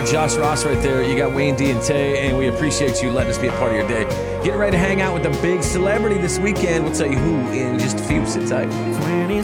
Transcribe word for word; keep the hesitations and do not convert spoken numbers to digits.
got Josh Ross right there. You got Wayne D and Tay, and we appreciate you letting us be a part of your day. Getting ready to hang out with a big celebrity this weekend. We'll tell you who in just a few. Sit tight.